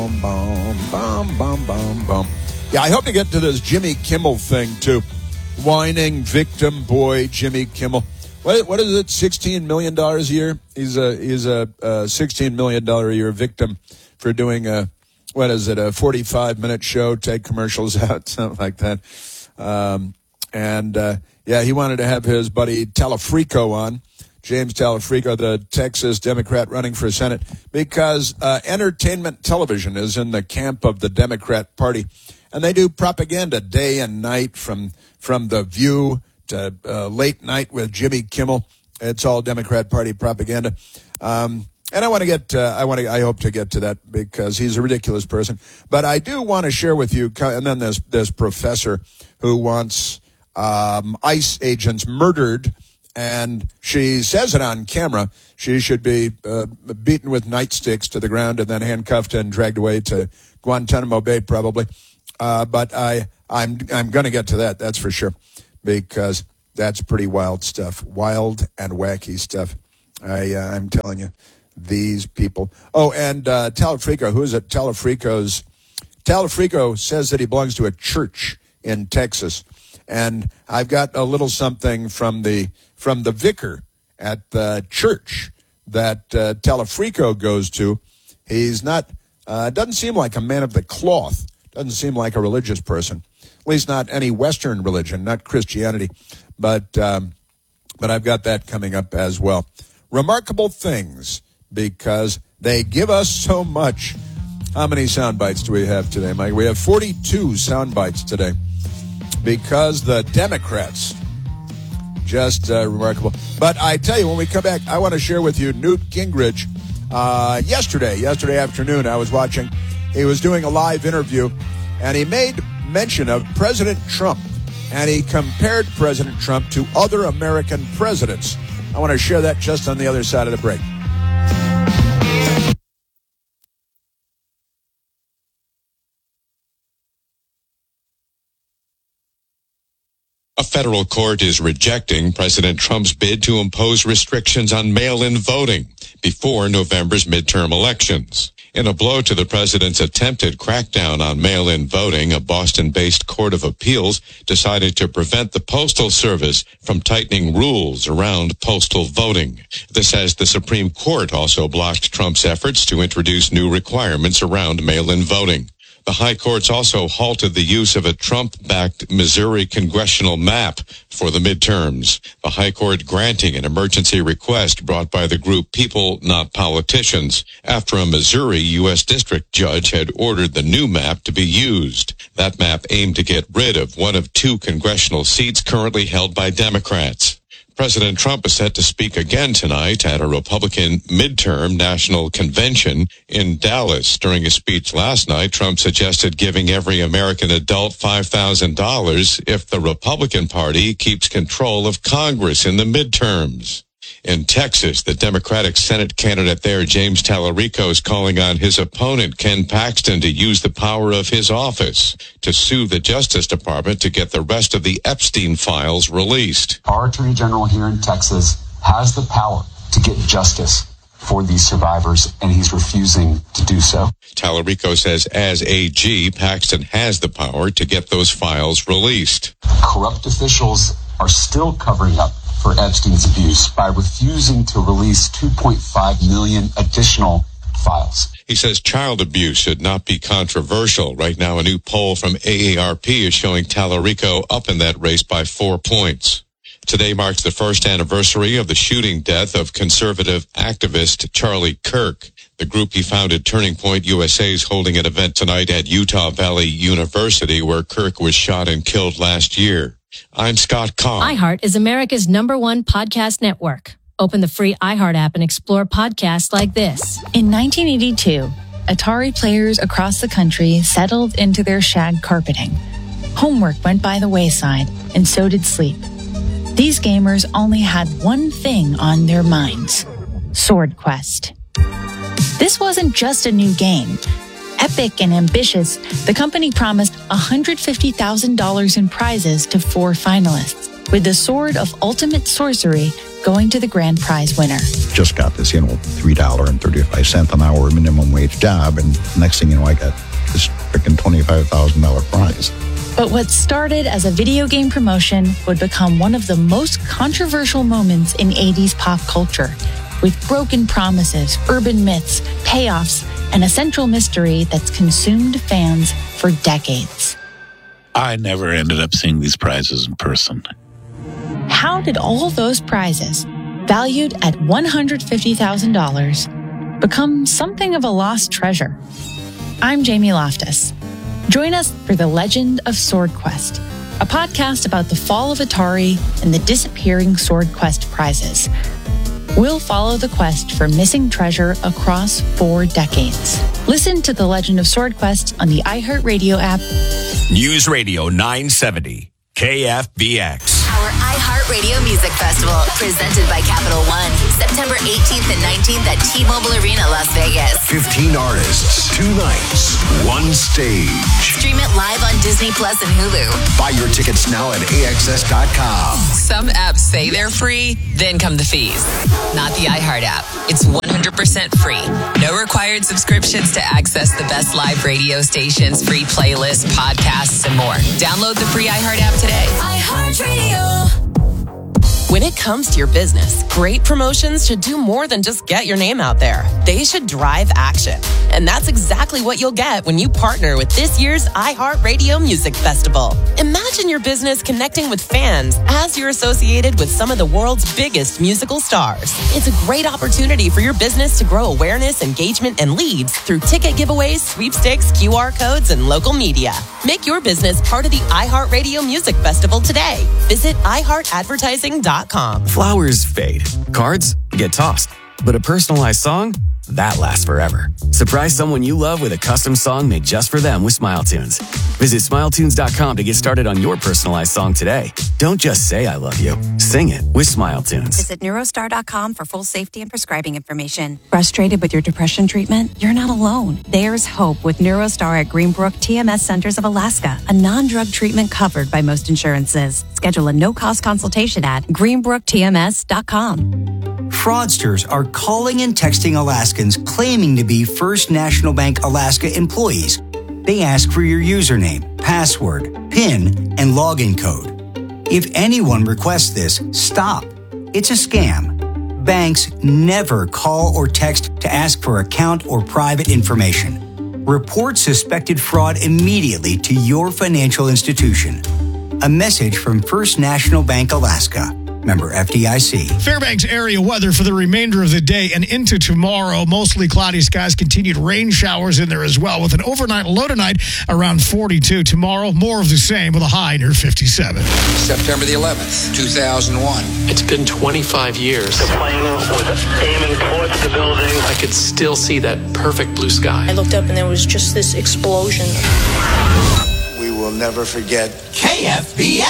Yeah, I hope to get to this Jimmy Kimmel thing, too. Whining victim boy, Jimmy Kimmel. What is it, $16 million a year? He's a $16 million a year victim for doing a 45-minute show, take commercials out, something like that. He wanted to have his buddy Talafrico on, James Talafrico, the Texas Democrat running for Senate, because entertainment television is in the camp of the Democrat Party, and they do propaganda day and night from The View to late night with Jimmy Kimmel. It's all Democrat Party propaganda. And I hope to get to that because he's a ridiculous person. But I do want to share with you, and then there's this professor who wants ICE agents murdered, and she says it on camera. She should be beaten with nightsticks to the ground and then handcuffed and dragged away to Guantanamo Bay, probably. But I'm going to get to that, that's for sure, because that's pretty wild stuff, wild and wacky stuff. I'm telling you, these people. Oh, and Talafrico, who is it? Talafrico says that he belongs to a church in Texas, and I've got a little something from the vicar at the church that Talafrico goes to. He's not, doesn't seem like a man of the cloth. Doesn't seem like a religious person, at least not any Western religion, not Christianity. But I've got that coming up as well. Remarkable things, because they give us so much. How many sound bites do we have today, Mike? We have 42 sound bites today, because the Democrats, just remarkable. But I tell you, when we come back, I want to share with you Newt Gingrich. Yesterday afternoon, I was watching. He was doing a live interview, and he made mention of President Trump, and he compared President Trump to other American presidents. I want to share that just on the other side of the break. A federal court is rejecting President Trump's bid to impose restrictions on mail-in voting before November's midterm elections. In a blow to the president's attempted crackdown on mail-in voting, a Boston-based court of appeals decided to prevent the Postal Service from tightening rules around postal voting. This as the Supreme Court also blocked Trump's efforts to introduce new requirements around mail-in voting. The high courts also halted the use of a Trump-backed Missouri congressional map for the midterms. The high court granting an emergency request brought by the group People Not Politicians after a Missouri U.S. district judge had ordered the new map to be used. That map aimed to get rid of one of two congressional seats currently held by Democrats. President Trump is set to speak again tonight at a Republican midterm national convention in Dallas. During a speech last night, Trump suggested giving every American adult $5,000 if the Republican Party keeps control of Congress in the midterms. In Texas, the Democratic Senate candidate there, James Talarico, is calling on his opponent, Ken Paxton, to use the power of his office to sue the Justice Department to get the rest of the Epstein files released. Our Attorney General here in Texas has the power to get justice for these survivors, and he's refusing to do so. Talarico says as AG, Paxton has the power to get those files released. Corrupt officials are still covering up for Epstein's abuse by refusing to release 2.5 million additional files. He says child abuse should not be controversial. Right now, a new poll from AARP is showing Talarico up in that race by 4 points. Today marks the first anniversary of the shooting death of conservative activist Charlie Kirk. The group he founded, Turning Point USA, is holding an event tonight at Utah Valley University, where Kirk was shot and killed last year. I'm Scott Kahn. iHeart is America's #1 podcast network. Open the free iHeart app and explore podcasts like this. In 1982, Atari players across the country settled into their shag carpeting. Homework went by the wayside, and so did sleep. These gamers only had one thing on their minds: Sword Quest. This wasn't just a new game. Epic and ambitious, the company promised $150,000 in prizes to 4 finalists. With the Sword of Ultimate Sorcery, going to the grand prize winner. Just got this, $3.35 an hour minimum wage job, and next thing you know, I got this freaking $25,000 prize. But what started as a video game promotion would become one of the most controversial moments in 80s pop culture, with broken promises, urban myths, payoffs, and a central mystery that's consumed fans for decades. I never ended up seeing these prizes in person. How did all those prizes, valued at $150,000, become something of a lost treasure? I'm Jamie Loftus. Join us for The Legend of Sword Quest, a podcast about the fall of Atari and the disappearing Sword Quest prizes. We'll follow the quest for missing treasure across 4 decades. Listen to The Legend of Sword Quest on the iHeartRadio app. News Radio 970, KFVX. Our iHeartRadio Music Festival, presented by Capital One, September 18th and 19th at T-Mobile Arena, Las Vegas. 15 artists, 2 nights, 1 stage. Stream it live on Disney Plus and Hulu. Buy your tickets now at AXS.com. Some apps say they're free, then come the fees. Not the iHeart app. It's 100% free. No required subscriptions to access the best live radio stations, free playlists, podcasts, and more. Download the free iHeart app today. iHeartRadio. When it comes to your business, great promotions should do more than just get your name out there. They should drive action. And that's exactly what you'll get when you partner with this year's iHeartRadio Music Festival. Imagine your business connecting with fans as you're associated with some of the world's biggest musical stars. It's a great opportunity for your business to grow awareness, engagement, and leads through ticket giveaways, sweepstakes, QR codes, and local media. Make your business part of the iHeartRadio Music Festival today. Visit iHeartAdvertising.com. Flowers fade. Cards get tossed. But a personalized song? That lasts forever. Surprise someone you love with a custom song made just for them with SmileTunes. Visit SmileTunes.com to get started on your personalized song today. Don't just say I love you. Sing it with SmileTunes. Visit Neurostar.com for full safety and prescribing information. Frustrated with your depression treatment? You're not alone. There's hope with Neurostar at Greenbrook TMS Centers of Alaska, a non-drug treatment covered by most insurances. Schedule a no-cost consultation at greenbrooktms.com. Fraudsters are calling and texting Alaskans claiming to be First National Bank Alaska employees. They ask for your username, password, PIN, and login code. If anyone requests this, stop. It's a scam. Banks never call or text to ask for account or private information. Report suspected fraud immediately to your financial institution. A message from First National Bank Alaska. Member FDIC. Fairbanks area weather for the remainder of the day and into tomorrow. Mostly cloudy skies, continued rain showers in there as well, with an overnight low tonight around 42. Tomorrow, more of the same with a high near 57. September the 11th, 2001. It's been 25 years. The plane was aiming towards the building. I could still see that perfect blue sky. I looked up and there was just this explosion. We will never forget KFBX.